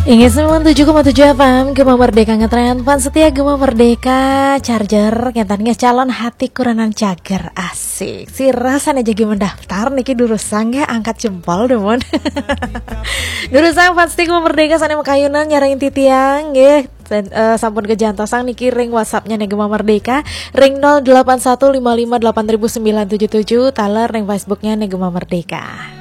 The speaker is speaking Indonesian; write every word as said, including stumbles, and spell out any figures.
Ingat sembilan puluh tujuh koma tujuh F M Gema Merdeka ngetren Pan setia Gema Merdeka Charger Ngetan calon hati kuranan cager. Asik si rasanya jadi mendaftar Niki durusang ya angkat jempol demon. Durusang pasti Gema Merdeka sana makayunan nyarain titiang ya. Dan, uh, sampun kejantosang niki ring WhatsAppnya nih Gema Merdeka ring nol delapan satu lima lima delapan sembilan tujuh tujuh taler ring Facebooknya nih Gema Merdeka.